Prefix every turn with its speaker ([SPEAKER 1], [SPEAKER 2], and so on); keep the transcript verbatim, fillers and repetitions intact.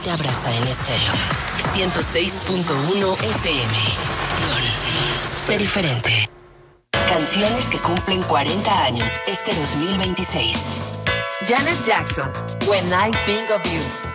[SPEAKER 1] Te abraza en estéreo. ciento seis punto uno F M. Sé diferente. Canciones que cumplen cuarenta años este dos mil veintiséis.
[SPEAKER 2] Janet Jackson, When I Think of You.